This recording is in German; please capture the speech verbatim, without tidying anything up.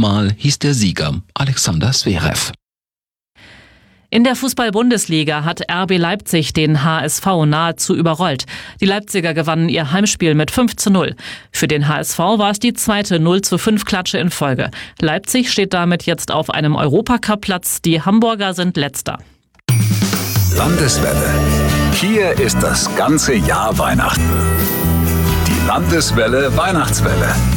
Diesmal hieß der Sieger Alexander Zverev. In der Fußball-Bundesliga hat R B Leipzig den H S V nahezu überrollt. Die Leipziger gewannen ihr Heimspiel mit fünf zu null. Für den H S V war es die zweite null zu fünf Klatsche in Folge. Leipzig steht damit jetzt auf einem Europacup-Platz. Die Hamburger sind Letzter. Landeswelle. Hier ist das ganze Jahr Weihnachten. Die Landeswelle Weihnachtswelle.